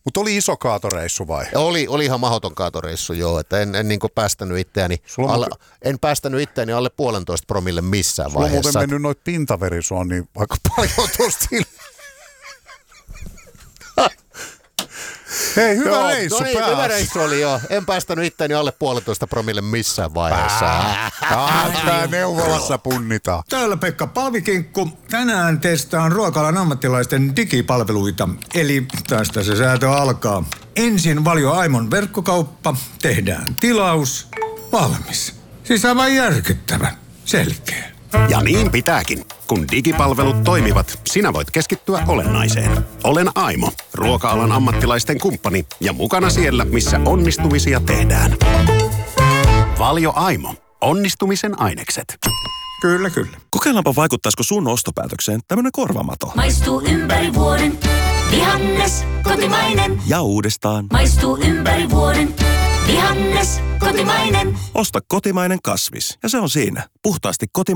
Mutta oli iso kaatoreissu vai? Oli ihan mahdoton kaatoreissu, joo. Että en niin kuin päästänyt itseäni alle 1,5 promille missään vaiheessa. Sulla on muuten mennyt noit pintaverisuon niin aika paljon tuosta. Hei, hyvä reissu pääsi. Hyvä reissu oli joo. En päästänyt itseäni alle 1,5 promille missään vaiheessa. Tää neuvolassa punnitaan. Täällä Pekka Palvikinkku. Tänään testaan ruoka-alan ammattilaisten digipalveluita. Eli tästä se säätö alkaa. Ensin Valio Aimon verkkokauppa. Tehdään tilaus. Valmis. Siis aivan järkyttävä. Selkeä. Ja niin pitääkin. Kun digipalvelut toimivat, sinä voit keskittyä olennaiseen. Olen Aimo, ruoka-alan ammattilaisten kumppani ja mukana siellä, missä onnistumisia tehdään. Valio Aimo. Onnistumisen ainekset. Kyllä, kyllä. Kokeillaanpa vaikuttaisiko sun ostopäätökseen tämmönen korvamato. Maistuu ympäri vuoden. Vihannes, kotimainen. Ja uudestaan. Maistuu ympäri vuoden. Vihannes, kotimainen. Osta kotimainen kasvis. Ja se on siinä. Puhtaasti kotimainen.